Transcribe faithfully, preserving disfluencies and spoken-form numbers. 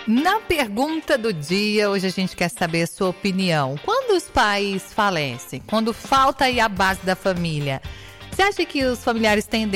Na pergunta do dia, hoje a gente quer saber a sua opinião. Quando os pais falecem, quando falta aí a base da família, você acha que os familiares tendem